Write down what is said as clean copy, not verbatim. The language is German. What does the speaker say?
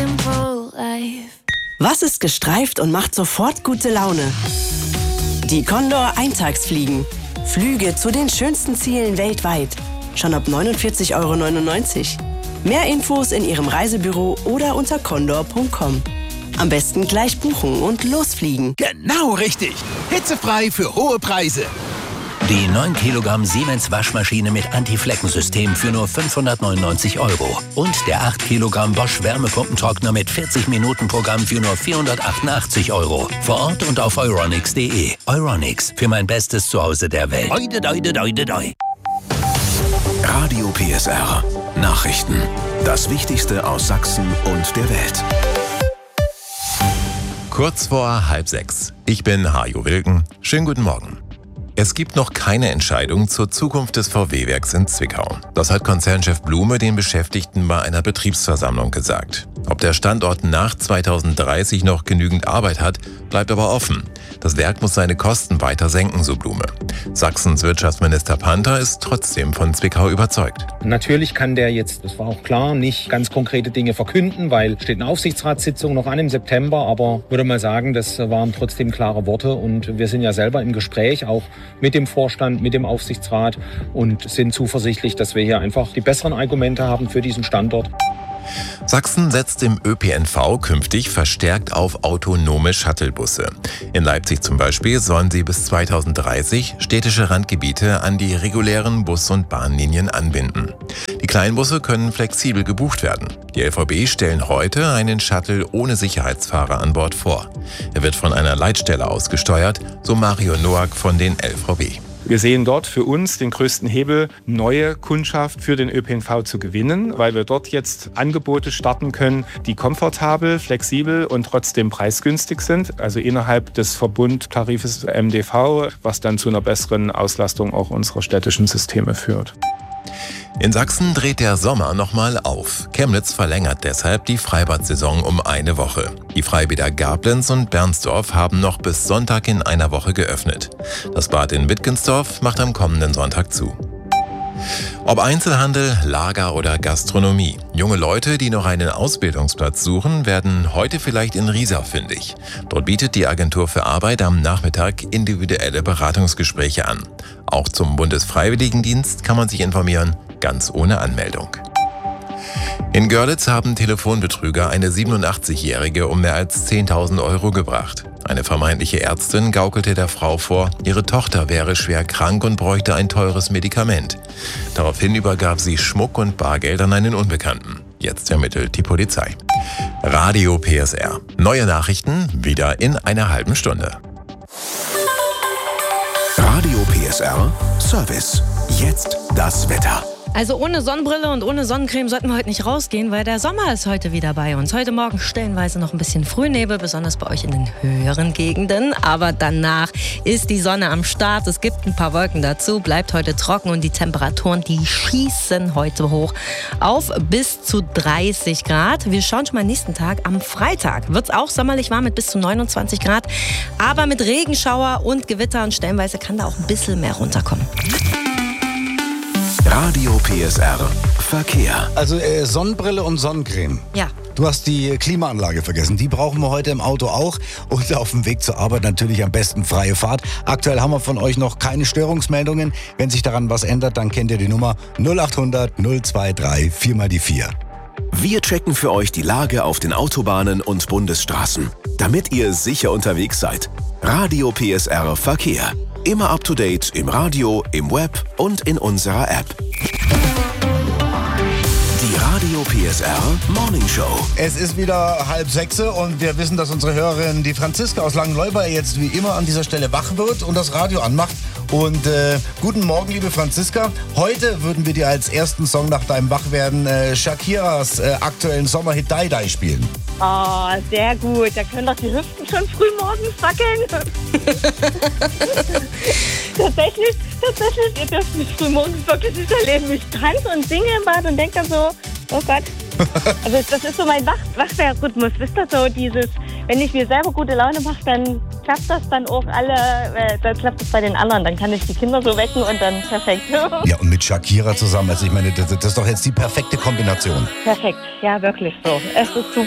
simple life. Was ist gestreift und macht sofort gute Laune? Die Condor Eintagsfliegen. Flüge zu den schönsten Zielen weltweit. Schon ab 49,99 €. Mehr Infos in Ihrem Reisebüro oder unter condor.com. Am besten gleich buchen und losfliegen. Genau richtig. Hitzefrei für hohe Preise. Die 9 Kilogramm Siemens Waschmaschine mit Anti-Flecken-System für nur 599 €. Und der 8 Kilogramm Bosch Wärmepumpentrockner mit 40-Minuten-Programm für nur 488 €. Vor Ort und auf euronics.de. Euronics, für mein bestes Zuhause der Welt. Doi, doi, doi, doi, doi. Radio PSR. Nachrichten. Das Wichtigste aus Sachsen und der Welt. Kurz vor 5:30. Ich bin Hajo Wilken. Schönen guten Morgen. Es gibt noch keine Entscheidung zur Zukunft des VW-Werks in Zwickau. Das hat Konzernchef Blume den Beschäftigten bei einer Betriebsversammlung gesagt. Ob der Standort nach 2030 noch genügend Arbeit hat, bleibt aber offen. Das Werk muss seine Kosten weiter senken, so Blume. Sachsens Wirtschaftsminister Panther ist trotzdem von Zwickau überzeugt. Natürlich kann der jetzt, das war auch klar, nicht ganz konkrete Dinge verkünden, weil steht eine Aufsichtsratssitzung noch an im September. Aber würde mal sagen, das waren trotzdem klare Worte. Und wir sind ja selber im Gespräch, auch mit dem Vorstand, mit dem Aufsichtsrat und sind zuversichtlich, dass wir hier einfach die besseren Argumente haben für diesen Standort. Sachsen setzt im ÖPNV künftig verstärkt auf autonome Shuttlebusse. In Leipzig zum Beispiel sollen sie bis 2030 städtische Randgebiete an die regulären Bus- und Bahnlinien anbinden. Die Kleinbusse können flexibel gebucht werden. Die LVB stellen heute einen Shuttle ohne Sicherheitsfahrer an Bord vor. Er wird von einer Leitstelle aus gesteuert, so Mario Noack von den LVB. Wir sehen dort für uns den größten Hebel, neue Kundschaft für den ÖPNV zu gewinnen, weil wir dort jetzt Angebote starten können, die komfortabel, flexibel und trotzdem preisgünstig sind. Also innerhalb des Verbundtarifes MDV, was dann zu einer besseren Auslastung auch unserer städtischen Systeme führt. In Sachsen dreht der Sommer nochmal auf. Chemnitz verlängert deshalb die Freibad-Saison um eine Woche. Die Freibäder Gablenz und Bernsdorf haben noch bis Sonntag in einer Woche geöffnet. Das Bad in Wittgensdorf macht am kommenden Sonntag zu. Ob Einzelhandel, Lager oder Gastronomie. Junge Leute, die noch einen Ausbildungsplatz suchen, werden heute vielleicht in Riesa fündig. Dort bietet die Agentur für Arbeit am Nachmittag individuelle Beratungsgespräche an. Auch zum Bundesfreiwilligendienst kann man sich informieren, ganz ohne Anmeldung. In Görlitz haben Telefonbetrüger eine 87-Jährige um mehr als 10.000 € gebracht. Eine vermeintliche Ärztin gaukelte der Frau vor, ihre Tochter wäre schwer krank und bräuchte ein teures Medikament. Daraufhin übergab sie Schmuck und Bargeld an einen Unbekannten. Jetzt ermittelt die Polizei. Radio PSR. Neue Nachrichten wieder in einer halben Stunde. Radio PSR Service. Jetzt das Wetter. Also ohne Sonnenbrille und ohne Sonnencreme sollten wir heute nicht rausgehen, weil der Sommer ist heute wieder bei uns. Heute Morgen stellenweise noch ein bisschen Frühnebel, besonders bei euch in den höheren Gegenden. Aber danach ist die Sonne am Start. Es gibt ein paar Wolken dazu, bleibt heute trocken und die Temperaturen, die schießen heute hoch auf bis zu 30 Grad. Wir schauen schon mal nächsten Tag. Am Freitag wird es auch sommerlich warm mit bis zu 29 Grad. Aber mit Regenschauer und Gewitter und stellenweise kann da auch ein bisschen mehr runterkommen. Radio PSR Verkehr. Also Sonnenbrille und Sonnencreme. Ja. Du hast die Klimaanlage vergessen. Die brauchen wir heute im Auto auch. Und auf dem Weg zur Arbeit natürlich am besten freie Fahrt. Aktuell haben wir von euch noch keine Störungsmeldungen. Wenn sich daran was ändert, dann kennt ihr die Nummer 0800 023 4x4. Wir checken für euch die Lage auf den Autobahnen und Bundesstraßen, damit ihr sicher unterwegs seid. Radio PSR Verkehr. Immer up to date im Radio, im Web und in unserer App. Die Radio PSR Morning Show. Es ist wieder 5:30 und wir wissen, dass unsere Hörerin, die Franziska aus Langenleuba, jetzt wie immer an dieser Stelle wach wird und das Radio anmacht. Und guten Morgen, liebe Franziska. Heute würden wir dir als ersten Song nach deinem Wachwerden Shakiras aktuellen Sommerhit Die Die spielen. Oh, sehr gut. Da können doch die Hüften schon früh morgens wackeln. Tatsächlich, ihr dürft mich früh morgens wirklich nicht erleben. Ich tanze und singe im Bad und denke dann so, oh Gott. Also das ist so mein Wachwerrhythmus. Wisst ihr, so dieses, wenn ich mir selber gute Laune mache, dann klappt das dann auch dann klappt das bei den anderen. Dann kann ich die Kinder so wecken und dann perfekt. Ja, und mit Shakira zusammen. Also ich meine, das ist doch jetzt die perfekte Kombination. Perfekt, ja wirklich so. Es ist super.